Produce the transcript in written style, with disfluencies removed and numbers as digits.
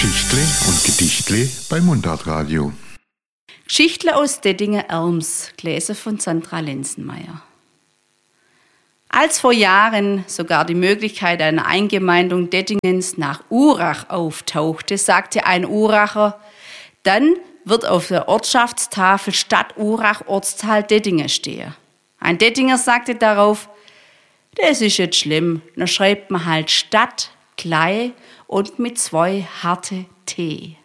Geschichtle und Gedichtle bei Mundartradio. Geschichtle aus Dettingen-Erms, gelesen von Sandra Lenzenmeier. Als vor Jahren sogar die Möglichkeit einer Eingemeindung Dettingens nach Urach auftauchte, sagte ein Uracher, dann wird auf der Ortschaftstafel Stadt Urach Ortsteil Dettingen stehen. Ein Dettinger sagte darauf, das ist jetzt schlimm, dann schreibt man halt Stadt, klein und mit 2 harte T.